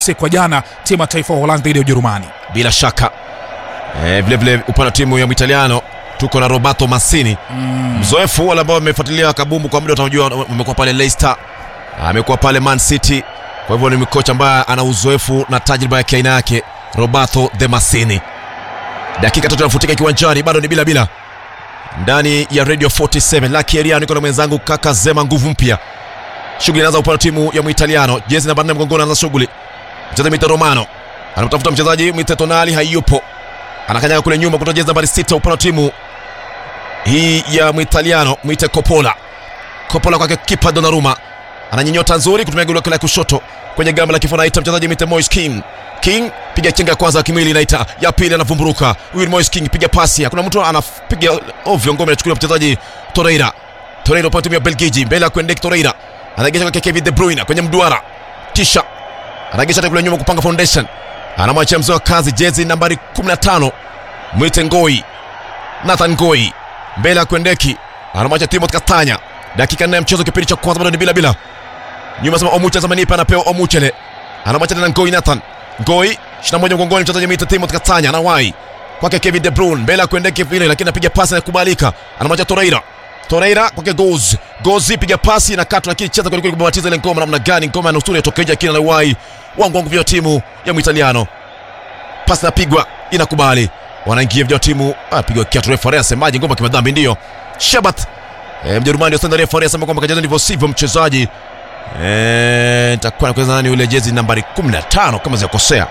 siku jana timu ya taifa wa Uholanzi dhidi ya Ujerumani. Bila shaka vile vile upande timu ya Italiano tuko na Roberto Mancini, mzoefu wale ambao wamefuatilia kabumbu kwa muda utajua, amekuwa pale Leicester, amekuwa pale Man City, kwa hivyo ni kocha ambaye ana uzoefu na tajriba ya aina yake, Roberto De Mancini. Dakika 3 inafutika kiwanjani, bado ni bila bila ndani ya Radio 47. Lucky Area niko na mwenzangu kaka Zema, nguvu mpya. Shughuli inaanza upande timu ya Italiano, jezi namba 4 mgongoni, anaanza shughuli. Mchezaji Mite Romano anamtafuta mchezaji Mite Tonali, hayupo, anakanyaga kule nyuma kutoka jezi namba 6 upande timu hii ya Italiano. Mite Coppola kwake kipa Donnarumma, ananyinyota nzuri kutumia goli la kushoto kwenye gamba la kifua, anaita mchezaji Mite Moise King piga chenga kwanza kimwili, inaita ya pili, anavumburuka huyu Moise King, piga pasi, kuna mtu anapiga ovyo, ngome inachukuliwa mchezaji Torreira upande timu ya Belgiji, mbele ya kuendeka Torreira, anagesha kwa Kevin De Bruyne kwenye mduara, kisha anagesha kule nyuma kupanga foundation, anamwachia mzee wa kazi jezi nambari 15 Mwite Nathan Ngoi, mbele ya kuendeki anamwacha Timothy Kastanya. Dakika 4 ya mchezo, kipindi cha kwanza, bado ni bila bila. Nyuma sema Omuche zamanipa, anapewa Omuchele, anamwacha tena Ngoi, Nathan Ngoi 21 mgongoni, mchezaji Mwite Timothy Kastanya anawahi kwake Kevin De Bruyne, mbele ya kuendeki vile, lakini anapiga pasi na kubalika, anamwacha Torreira kwake Gozi piga pasi na katu, lakini cheza kweli kubatiza ile ngoma namna gani, ngoma ya nusuri itokeje, kina anawahi wangu vya timu ya Italiano, pasi napigwa inakubali, wanaingia vya timu apigwa kiatu, refa asemaje, ngoma kimadhambi ndio Shabat Mjerumani ndio refa asema kwamba kajaza ndivyo sivyo mchezaji nitakuwa na kuweza nani yule jezi nambari 15 kama zikosea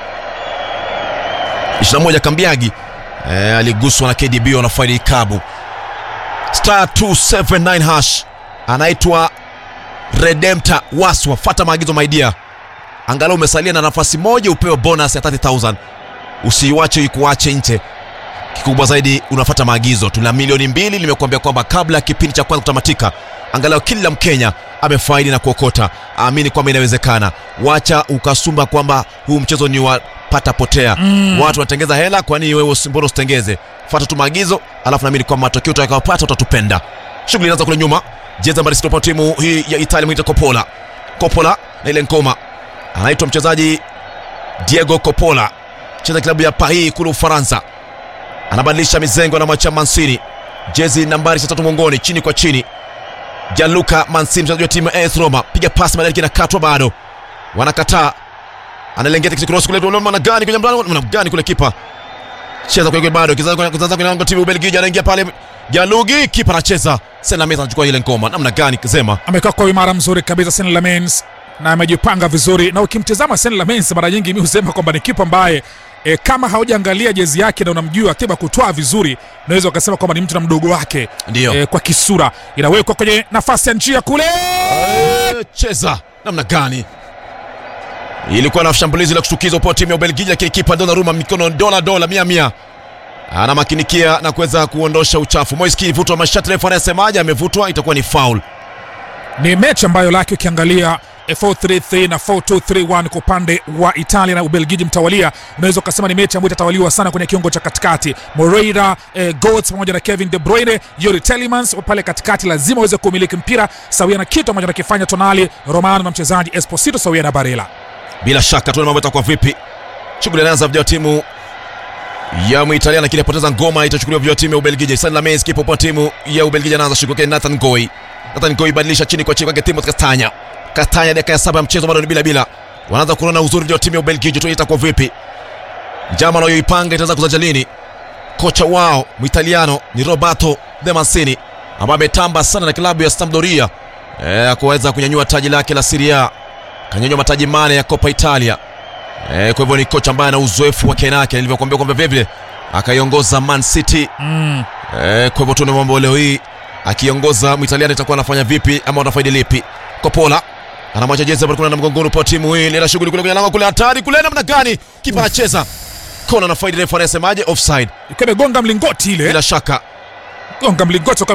21 Kambiagi aliguswa na KDB na faili kabu star 279 hash, anaitwa Redempta Waswa. Fuata maagizo my dear, angalau umesalia na nafasi moja upewe bonus ya 30,000, usiiache ikuache nje. Kikubwa zaidi unafuata maagizo. Tuna milioni 2, nimekuambia kwamba kabla kipindi cha kwanza kutamatika angalau kila Mkenya amefaidi na kuokota. Amini kwamba inawezekana. Wacha ukasumba kwamba huu mchezo ni wa pata potea. Watu watengeza hela, kwani wewe mbona usitengeze? Fuata tu maagizo, alafu naamini kwamba matokeo utakayopata utatupenda. Shughuli inaanza kule nyuma. Jezi nambari 6 kwa timu hii ya Italia, Mite Coppola na ile ngoma. Anaitwa mchezaji Diego Coppola, cheza klabu ya Paris kule Ufaransa. Anabadilisha mizengo na mwacha Mancini, jezi nambari 3 mgongoni, chini kwa chini. Gianluca Mancini, mchezaji wa timu ya AS Roma, piga pasi madaliki na katwa, bado wanakataa. Analengeta cross kule, namna gani kwenye mlango, namna gani kule, kipa cheza kwa bado kizaza kwenye timu ya Ubelgiji, anaingia pale Gianluigi, kipa anacheza. Sen Lammens anachukua ile ngoma, namna gani Kizema, amekaa kwa imara mzuri kabisa Sen Lammens na amejipanga vizuri. Na ukimtazama Sen Lammens mara nyingi mimi husema kwamba ni kipa ambaye kama haujaangalia jezi yake na unamjua akiba kutoa vizuri, unaweza ukasema kwamba ni mtu na mdogo wake kwa kisura. Inawekwa kwenye nafasi ya njia kule, cheza namna gani, ilikuwa na shambulizi la kushtukiza kwa timu ya Ubelgiji, lakini kipa Donnarumma mikono dola 100 anamakinikia na kuweza kuondosha uchafu. Moise King vutwa mashati, refa anasemaje, amevutwa, itakuwa ni foul. Ni mechi ambayo laki ukiangalia 4-3-3 na 4-2-3-1 kwa upande wa Italia na Ubelgiji mtawalia. Unaweza kusema ni mechi ambayo itatawaliwa sana kwenye kiungo cha katikati. Moreira, Götze pamoja na Kevin De Bruyne, Yuri Tielemans pale katikati lazima waweze kumiliki mpira sawia na kitu ambacho anakifanya Tonali, Romano na mchezaji Esposito sawia na Barella. Bila shaka tuone mambo yatakuwa vipi. Shughuli inaanza vya timu ya Italia, lakini apoteza ngoma, itachukuliwa vya timu ya Ubelgiji. Sen Lammens kipo kwa timu ya Ubelgiji, anaanza shughuli kwa Nathan Ngoi badilisha chini kwa chini kwa Timothy Kastanya dakika ya 7 ya mchezo, bado ni bila bila. Wanaanza kuona uzuri wa timu ya Ubelgiji, tu itakuwa vipi? Njama anayoipanga itaanza kuzaja lini? Kocha wao Muitaliano ni Roberto De Mancini ambaye ametamba sana na klabu ya Sampdoria kuweza kunyanyua taji lake la Serie A, kanyanyua mataji mane ya Coppa Italia. Kwa hivyo ni kocha ambaye ana uzoefu wa kina yake, nilivyokuambia kwamba vile akaiongoza Man City. Kwa hivyo tuna mambo leo hii akiongoza Muitaliano itakuwa anafanya vipi ama anafaidi lipi? Coppola anamwacha jezi hapo na mgongoni kwa timu hii, ile shughuli kule kwenye lango kule, hatari kule, namna gani kipa anacheza kona na faidi, refa anasemaje, offside, ikimegonga mlingoti ile, bila shaka gonga mlingoti.